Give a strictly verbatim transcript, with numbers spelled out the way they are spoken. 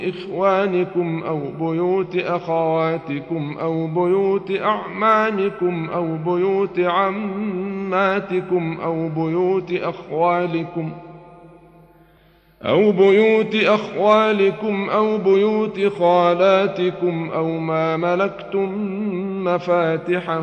إخوانكم أو بيوت أخواتكم أو بيوت أعمامكم أو بيوت عماتكم أو بيوت أخوالكم أو بيوت أخوالكم أو بيوت خالاتكم أو ما ملكتم مفاتحه